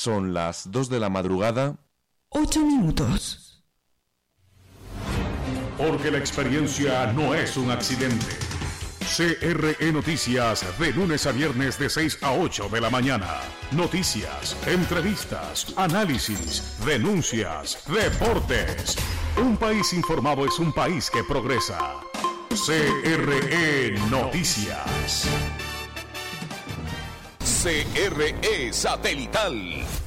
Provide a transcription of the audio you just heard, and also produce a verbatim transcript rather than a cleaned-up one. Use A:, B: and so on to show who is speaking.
A: Son las dos de la madrugada.
B: Ocho minutos.
C: Porque la experiencia no es un accidente. C R E Noticias, de lunes a viernes de seis a ocho de la mañana. Noticias, entrevistas, análisis, denuncias, deportes. Un país informado es un país que progresa. C R E Noticias.
D: C R E Satelital.